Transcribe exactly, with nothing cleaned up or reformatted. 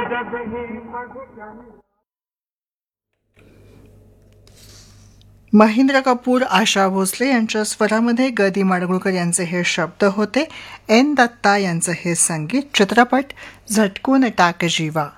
महेंद्र कपूर, आशा भोसले यांच्या स्वरामध्ये ग दी माडगुळकर यांचे हे शब्द होते. एन दत्ता यांचं हे संगीत. चित्रपट झटकून टाक जीवा.